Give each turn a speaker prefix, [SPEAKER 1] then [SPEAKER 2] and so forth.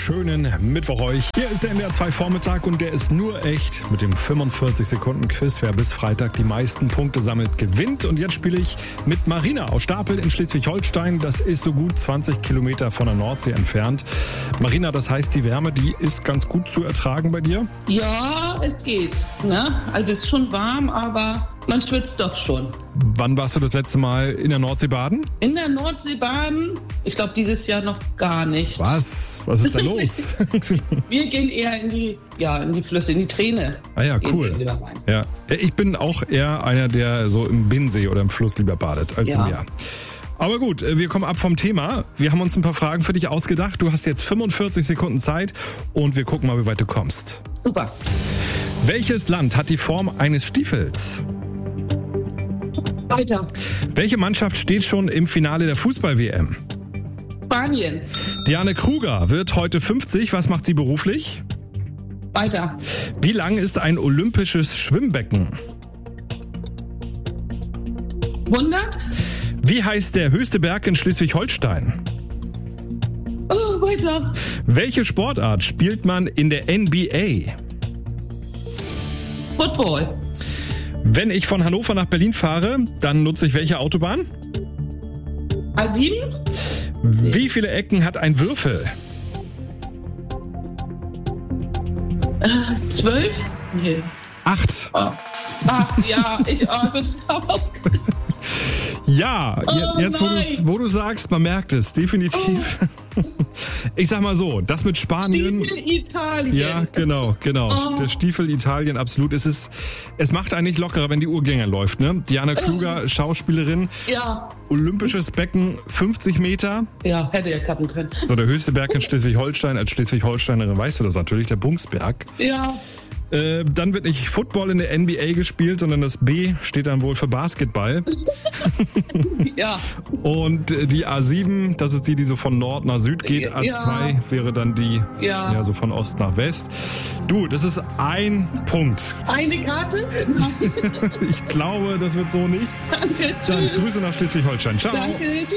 [SPEAKER 1] schönen Mittwoch euch. Hier ist der NDR 2 Vormittag und der ist nur echt mit dem 45-Sekunden-Quiz. Wer bis Freitag die meisten Punkte sammelt, gewinnt. Und jetzt spiele ich mit Marina aus Stapel in Schleswig-Holstein. Das ist so gut 20 Kilometer von der Nordsee entfernt. Marina, das heißt, die Wärme, die ist ganz gut zu ertragen bei dir?
[SPEAKER 2] Ja, es geht. Ne? Also es ist schon warm, aber man schwitzt doch schon.
[SPEAKER 1] Wann warst du das letzte Mal in der Nordsee baden?
[SPEAKER 2] In der Nordsee baden? Ich glaube, dieses Jahr noch gar nicht.
[SPEAKER 1] Was? Was ist da los?
[SPEAKER 2] Wir gehen eher in die Flüsse, in die Träne.
[SPEAKER 1] Ah ja, cool. Ja. Ich bin auch eher einer, der so im Binnensee oder im Fluss lieber badet als im Meer. Aber gut, wir kommen ab vom Thema. Wir haben uns ein paar Fragen für dich ausgedacht. Du hast jetzt 45 Sekunden Zeit und wir gucken mal, wie weit du kommst.
[SPEAKER 2] Super.
[SPEAKER 1] Welches Land hat die Form eines Stiefels?
[SPEAKER 2] Weiter.
[SPEAKER 1] Welche Mannschaft steht schon im Finale der Fußball-WM?
[SPEAKER 2] Spanien.
[SPEAKER 1] Diane Kruger wird heute 50. Was macht sie beruflich?
[SPEAKER 2] Weiter.
[SPEAKER 1] Wie lang ist ein olympisches Schwimmbecken?
[SPEAKER 2] 100.
[SPEAKER 1] Wie heißt der höchste Berg in Schleswig-Holstein?
[SPEAKER 2] Oh, weiter.
[SPEAKER 1] Welche Sportart spielt man in der NBA?
[SPEAKER 2] Football.
[SPEAKER 1] Wenn ich von Hannover nach Berlin fahre, dann nutze ich welche Autobahn?
[SPEAKER 2] A7?
[SPEAKER 1] Wie viele Ecken hat ein Würfel?
[SPEAKER 2] 12? Nee.
[SPEAKER 1] 8.
[SPEAKER 2] Ach ja, ich bin total
[SPEAKER 1] Ja, jetzt wo du sagst, man merkt es, definitiv. Ich sag mal so, das mit Spanien.
[SPEAKER 2] Stiefel Italien.
[SPEAKER 1] Ja, genau. Der Stiefel Italien, absolut. Es macht einen nicht lockerer, wenn die Uhr gänger läuft, ne? Diana Kruger, Schauspielerin.
[SPEAKER 2] Ja.
[SPEAKER 1] Olympisches Becken, 50 Meter.
[SPEAKER 2] Ja, hätte ja klappen können.
[SPEAKER 1] So, der höchste Berg in Schleswig-Holstein. Als Schleswig-Holsteinerin weißt du das natürlich, der Bungsberg.
[SPEAKER 2] Ja.
[SPEAKER 1] Dann wird nicht Football in der NBA gespielt, sondern das B steht dann wohl für Basketball.
[SPEAKER 2] Ja.
[SPEAKER 1] Und die A7, das ist die so von Nord nach Süd geht. A2 wäre dann die so von Ost nach West. Du, das ist ein Punkt.
[SPEAKER 2] Eine Karte?
[SPEAKER 1] Ich glaube, das wird so nichts.
[SPEAKER 2] Danke, tschüss.
[SPEAKER 1] Dann Grüße nach Schleswig-Holstein. Ciao.
[SPEAKER 2] Danke, tschüss.